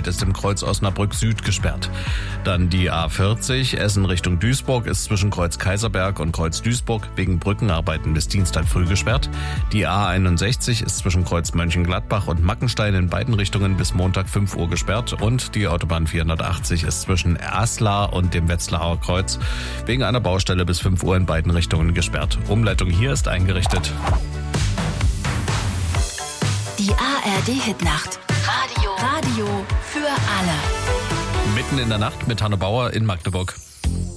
Mittelfeld ist im Kreuz Osnabrück Süd gesperrt. Dann die A40 Essen Richtung Duisburg ist zwischen Kreuz Kaiserberg und Kreuz Duisburg wegen Brückenarbeiten bis Dienstag früh gesperrt. Die A61 ist zwischen Kreuz Mönchengladbach und Mackenstein in beiden Richtungen bis Montag 5 Uhr gesperrt. Und die Autobahn 480 ist zwischen Aslar und dem Wetzlarer Kreuz wegen einer Baustelle bis 5 Uhr in beiden Richtungen gesperrt. Umleitung hier ist eingerichtet. Die ARD-Hitnacht. Radio für alle. Mitten in der Nacht mit Hanne Bauer in Magdeburg.